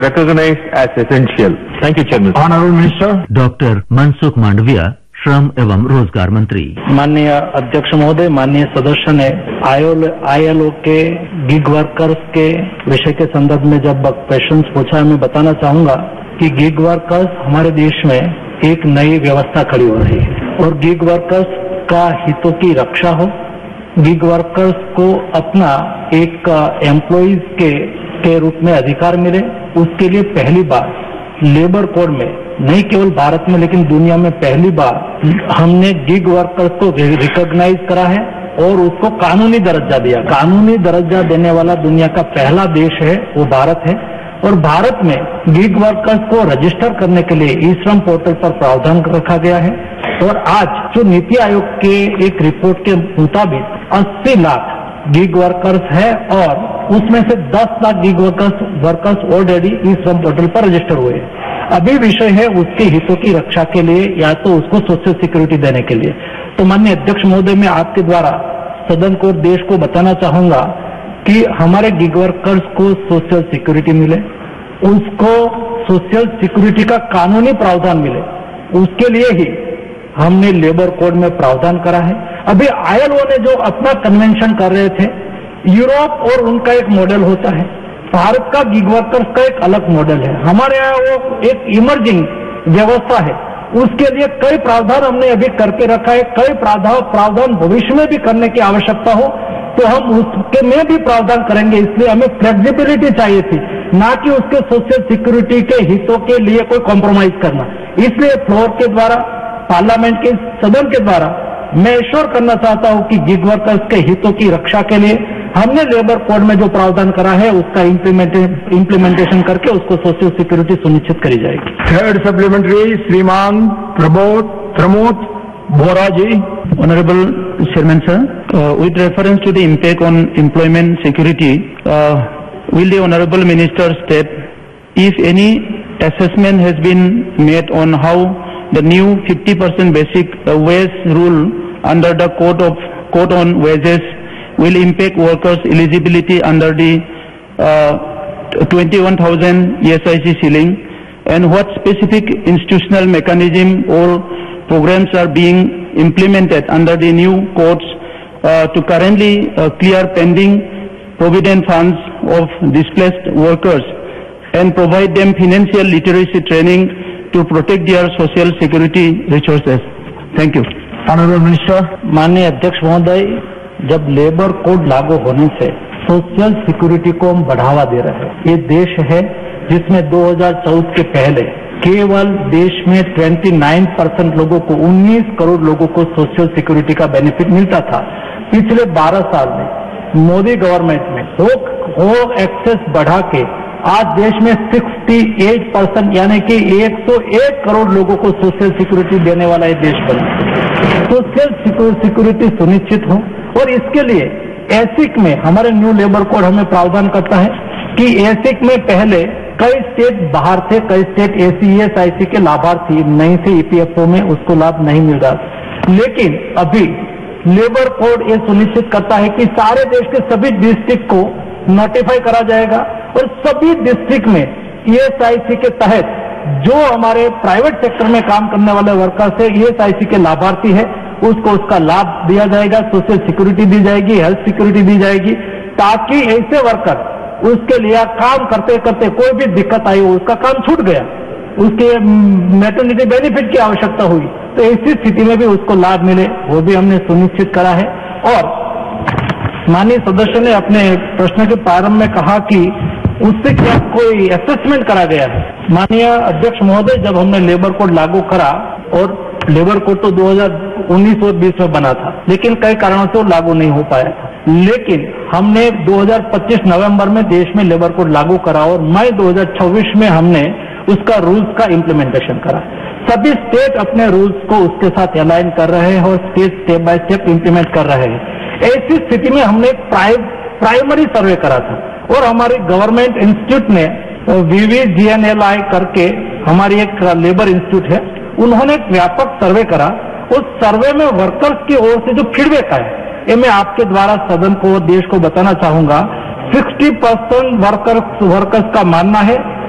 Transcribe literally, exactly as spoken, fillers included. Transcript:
recognized as essential. Thank you, Chairman. Honorable Minister. Doctor Mansukh Mandaviya, श्रम एवं रोजगार मंत्री। माननीय अध्यक्ष महोदय, माननीय सदस्य ने आईएलओ के गिग वर्कर्स के विषय के संदर्भ में जब क्वेश्चन पूछा है, मैं बताना चाहूंगा कि गिग वर्कर्स हमारे देश में एक नई व्यवस्था खड़ी हो रही है और गिग वर्कर्स का हितों की रक्षा हो, गिग वर्कर्स को अपना एक एम्प्लॉइज के के रूप में अधिकार मिले, उसके लिए पहली बार लेबर कोड में, नहीं केवल भारत में लेकिन दुनिया में पहली बार हमने गिग वर्कर्स को रिकॉग्नाइज करा है और उसको कानूनी दर्जा दिया। कानूनी दर्जा देने वाला दुनिया का पहला देश है वो भारत है और भारत में गिग वर्कर्स को रजिस्टर करने के लिए ई श्रम पोर्टल पर प्रावधान रखा गया है और आज जो नीति आयोग के एक रिपोर्ट के मुताबिक अस्सी लाख गिग वर्कर्स है और उसमें से दस lakh gig workers workers already E श्रम पोर्टल पर रजिस्टर हुए हैं। अभी विषय है उसके हितों की रक्षा के लिए या तो उसको सोशल सिक्योरिटी देने के लिए। तो माननीय अध्यक्ष महोदय, मैं आपके द्वारा सदन को और देश को बताना चाहूंगा कि हमारे गिग वर्कर्स को सोशल सिक्योरिटी मिले, उसको सोशल सिक्योरिटी का कानूनी प्रावधान मिले, उसके लिए ही हमने लेबर कोड में प्रावधान करा है। अभी आईएलओ ने जो अपना कन्वेंशन कर रहे थे, यूरोप और उनका एक मॉडल होता है, भारत का गिग वर्कर्स का एक अलग मॉडल है। हमारे यहाँ वो एक इमर्जिंग व्यवस्था है, उसके लिए कई प्रावधान हमने अभी करके रखा है, कई प्रावधान प्रावधान भविष्य में भी करने की आवश्यकता हो तो हम उसके में भी प्रावधान करेंगे। इसलिए हमें फ्लेक्सिबिलिटी चाहिए थी, ना कि उसके सोशल सिक्योरिटी के हितों के लिए कोई कॉम्प्रोमाइज करना। इसलिए फ्लोर के द्वारा, पार्लियामेंट के सदन के द्वारा मैं एश्योर करना चाहता हूं कि गिग वर्कर्स के हितों की रक्षा के लिए हमने लेबर कोड में जो प्रावधान करा है उसका इम्प्लीमेंटेशन करके उसको सोशल सिक्योरिटी सुनिश्चित करी जाएगी। थर्ड सप्लीमेंट्री, श्रीमान प्रमोद प्रमोद बोरा जी। Honorable Chairman Sir, uh, with reference to the impact on employment security, uh, will the Honorable Minister state if any assessment has been made on how the new fifty percent basic uh, wage rule under the Code of Code on Wages will impact workers' eligibility under the uh, twenty-one thousand E S I C ceiling, and what specific institutional mechanism or programs are being implemented under the new codes uh, to currently uh, clear pending provident funds of displaced workers and provide them financial literacy training to protect their social security resources. Thank you. Honorable Minister. माननीय अध्यक्ष महोदय, जब labour code लागू होने से social security को हम बढ़ावा दे रहे हैं। ये देश है जिसमें दो हज़ार चौदह के पहले केवल देश में उनतीस परसेंट लोगों को, उन्नीस करोड़ लोगों को सोशल सिक्योरिटी का बेनिफिट मिलता था। पिछले बारह साल में मोदी गवर्नमेंट में हो, हो एक्सेस बढ़ा के आज देश में अड़सठ परसेंट यानी कि एक सौ एक करोड़ लोगों को सोशल सिक्योरिटी देने वाला ये देश बना। सोशल सिक्योरिटी सुनिश्चित हो और इसके लिए एसिक में हमारे न्यू लेबर कोड हमें प्रावधान करता है कि एसिक में पहले कई स्टेट बाहर थे, कई स्टेट एसीएसआईसी के लाभार्थी नहीं थे, ईपीएफओ में उसको लाभ नहीं मिल रहा। लेकिन अभी लेबर कोड ये सुनिश्चित करता है कि सारे देश के सभी डिस्ट्रिक्ट को नोटिफाई करा जाएगा और सभी डिस्ट्रिक्ट में ईएसआईसी के तहत जो हमारे प्राइवेट सेक्टर में काम करने वाले वर्कर्स है, ईएसआईसी के लाभार्थी है, उसको उसका लाभ दिया जाएगा, सोशल सिक्योरिटी दी जाएगी, हेल्थ सिक्योरिटी दी जाएगी, ताकि ऐसे वर्कर उसके लिए काम करते करते कोई भी दिक्कत आई हो, उसका काम छूट गया, उसके मैटरनिटी बेनिफिट की आवश्यकता हुई तो ऐसी स्थिति में भी उसको लाभ मिले, वो भी हमने सुनिश्चित करा है। और माननीय सदस्य ने अपने प्रश्न के प्रारंभ में कहा कि उससे क्या कोई असेसमेंट करा गया है। माननीय अध्यक्ष महोदय, जब हमने लेबर कोड लागू करा और लेबर कोड तो दो हज़ार उन्नीस और बीस में बना था, लेकिन कई कारणों से वो लागू नहीं हो पाया था। लेकिन हमने दो हज़ार पच्चीस नवंबर में देश में लेबर कोड लागू करा और मई दो हज़ार चौबीस में हमने उसका रूल्स का इम्प्लीमेंटेशन करा। सभी स्टेट अपने रूल्स को उसके साथ अलाइन कर रहे हैं और state step by step implement कर रहे हैं। ऐसी स्थिति में हमने प्राइ, प्राइमरी सर्वे करा था और हमारी गवर्नमेंट इंस्टीट्यूट ने वीवीजीएनएलआई करके हमारी एक लेबर इंस्टीट्यूट है, उन्होंने एक व्यापक सर्वे करा। उस सर्वे में वर्कर्स की ओर से जो फीडबैक आया, ये मैं आपके द्वारा सदन को, देश को बताना चाहूंगा। साठ परसेंट वर्कर्स वर्कर्स का मानना है